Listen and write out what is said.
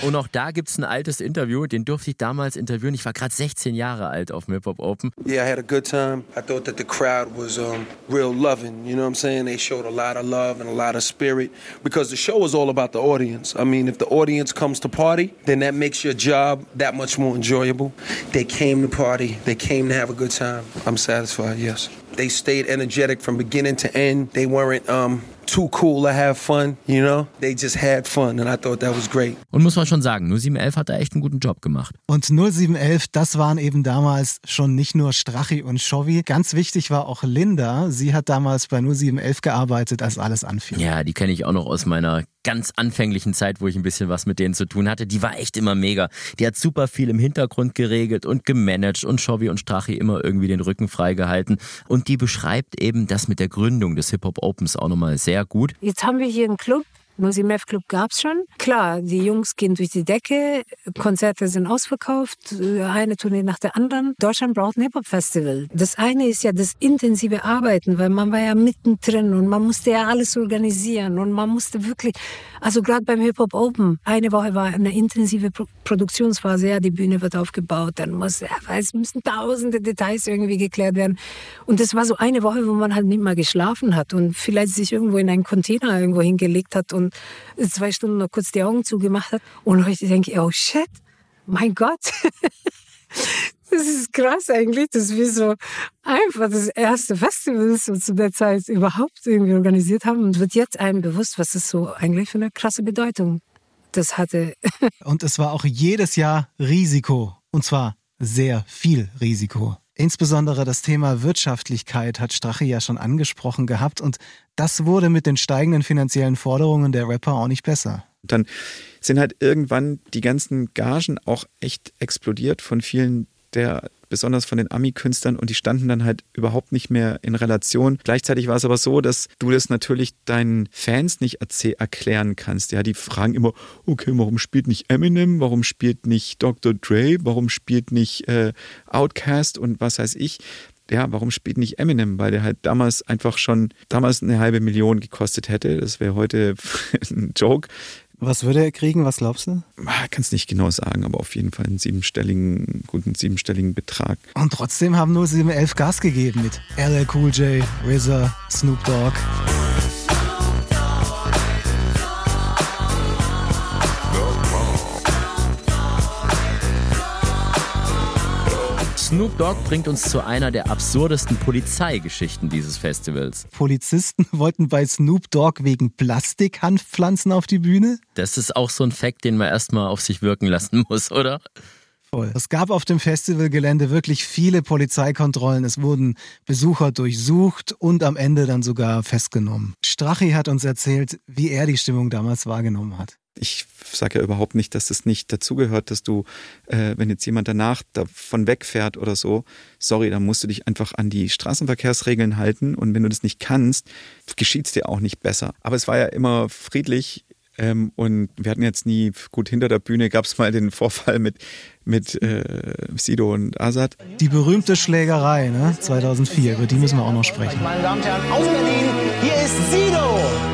Und auch da gibt es ein altes Interview, den durfte ich damals interviewen. Ich war gerade 16 Jahre alt auf dem Hip-Hop Open. Yeah, I had a good time. I thought that the crowd was real loving, you know what I'm saying? They showed a lot of love and a lot of spirit because the show is all about the audience. I mean, if the audience comes to party, then that makes your job that much more enjoyable. They came to party, they came to have a good time. I'm satisfied, yes. They stayed energetic from beginning to end. They weren't too cool to have fun, you know? They just had fun and I thought that was great. Und muss man schon sagen, 0711 hat da echt einen guten Job gemacht. Und 0711, das waren eben damals schon nicht nur Strachi und Chovy. Ganz wichtig war auch Linda. Sie hat damals bei 0711 gearbeitet, als alles anfing. Ja, die kenne ich auch noch aus meiner ganz anfänglichen Zeit, wo ich ein bisschen was mit denen zu tun hatte. Die war echt immer mega. Die hat super viel im Hintergrund geregelt und gemanagt und Chovy und Strachi immer irgendwie den Rücken freigehalten. Und die beschreibt eben das mit der Gründung des Hip-Hop Opens auch nochmal sehr gut. Jetzt haben wir hier einen Club. 0711 Club gab's schon. Klar, die Jungs gehen durch die Decke, Konzerte sind ausverkauft, eine Tournee nach der anderen. Deutschland braucht ein Hip-Hop-Festival. Das eine ist ja das intensive Arbeiten, weil man war ja mittendrin und man musste ja alles organisieren und man musste wirklich, also gerade beim Hip-Hop Open, eine Woche war eine intensive Produktionsphase, ja, die Bühne wird aufgebaut, dann müssen tausende Details irgendwie geklärt werden. Und das war so eine Woche, wo man halt nicht mal geschlafen hat und vielleicht sich irgendwo in einen Container irgendwo hingelegt hat und 2 Stunden noch kurz die Augen zugemacht hat. Und heute denke ich, oh shit, mein Gott. Das ist krass eigentlich, dass wir so einfach das erste Festival so zu der Zeit überhaupt irgendwie organisiert haben. Und wird jetzt einem bewusst, was das so eigentlich für eine krasse Bedeutung das hatte. Und es war auch jedes Jahr Risiko. Und zwar sehr viel Risiko. Insbesondere das Thema Wirtschaftlichkeit hat Strachi ja schon angesprochen gehabt und das wurde mit den steigenden finanziellen Forderungen der Rapper auch nicht besser. Dann sind halt irgendwann die ganzen Gagen auch echt explodiert von vielen besonders von den Ami-Künstlern und die standen dann halt überhaupt nicht mehr in Relation. Gleichzeitig war es aber so, dass du das natürlich deinen Fans nicht erklären kannst. Ja, die fragen immer, okay, warum spielt nicht Eminem, warum spielt nicht Dr. Dre, warum spielt nicht Outkast und was weiß ich. Ja, warum spielt nicht Eminem? Weil der halt damals einfach schon eine $500.000 gekostet hätte. Das wäre heute ein Joke. Was würde er kriegen? Was glaubst du? Ich kann es nicht genau sagen, aber auf jeden Fall einen guten siebenstelligen Betrag. Und trotzdem haben nur 0711 Gas gegeben mit LL Cool J, RZA, Snoop Dogg. Snoop Dogg bringt uns zu einer der absurdesten Polizeigeschichten dieses Festivals. Polizisten wollten bei Snoop Dogg wegen Plastik-Hanfpflanzen auf die Bühne? Das ist auch so ein Fact, den man erstmal auf sich wirken lassen muss, oder? Voll. Es gab auf dem Festivalgelände wirklich viele Polizeikontrollen. Es wurden Besucher durchsucht und am Ende dann sogar festgenommen. Strachi hat uns erzählt, wie er die Stimmung damals wahrgenommen hat. Ich sage ja überhaupt nicht, dass das nicht dazugehört, dass du, wenn jetzt jemand danach davon wegfährt oder so, sorry, dann musst du dich einfach an die Straßenverkehrsregeln halten und wenn du das nicht kannst, geschieht es dir auch nicht besser. Aber es war ja immer friedlich und wir hatten jetzt nie, gut, hinter der Bühne gab es mal den Vorfall mit Sido und Azad. Die berühmte Schlägerei, ne? 2004, über die müssen wir auch noch sprechen. Meine Damen und Herren, aus Berlin, hier ist Sido!